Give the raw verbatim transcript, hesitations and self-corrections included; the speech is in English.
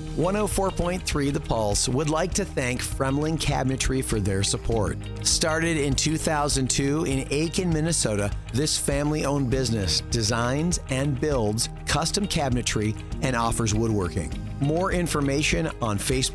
one oh four point three The Pulse would like to thank Fremling Cabinetry for their support. Started in two thousand two in Aiken, Minnesota, this family-owned business designs and builds custom cabinetry and offers woodworking. More information on Facebook